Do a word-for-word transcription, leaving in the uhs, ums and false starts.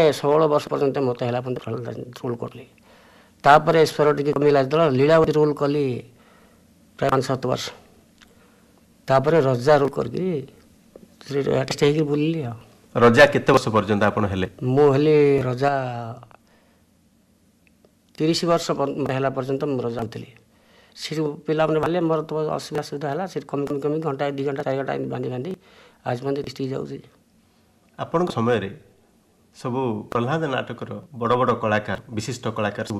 ଷୋହଳ ବର୍ଷ ପର୍ଯ୍ୟନ୍ତ ମୋତେ ହେଲା ପର୍ଯ୍ୟନ୍ତ ରୋଲ୍ କଲି। ତାପରେ ସ୍ୱର ଟିକେ କମିଲା ଯେତେବେଳେ ଲୀଳାବତୀ ରୋଲ୍ କଲି ପ୍ରାୟ ପାଞ୍ଚ ସାତ ବର୍ଷ। ତାପରେ ରଜା ରୋଲ୍ କରିକି ଆର୍ଟିଷ୍ଟ ହେଇକି ବୁଲିଲି ଆଉ। ରଜା କେତେ ବର୍ଷ ପର୍ଯ୍ୟନ୍ତ ଆପଣ ହେଲେ? ମୁଁ ହେଲି ରଜା ତିରିଶ ବର୍ଷ ହେଲା ପର୍ଯ୍ୟନ୍ତ ମୁଁ ରଜା ହେଉଥିଲି। ସେଠି ପିଲାମାନେ ବାହାରିଲେ ମୋର ତ ଅସୁବିଧା ସୁବିଧା ହେଲା, ସେଠି କମି କମି କମି ଘଣ୍ଟା ଦୁଇ ଘଣ୍ଟା ଚାରି ଘଣ୍ଟା ଏମିତି ବାନ୍ଧି ବାନ୍ଧି ଆଜି ପର୍ଯ୍ୟନ୍ତ ଡିଷ୍ଟ୍ରିକ୍ଟ ଯାଉଛି। ଆପଣଙ୍କ ସମୟରେ ସବୁ ପ୍ରହ୍ଲାଦ ନାଟକର ବଡ଼ ବଡ଼ କଳାକାର ବିଶିଷ୍ଟ କଳାକାର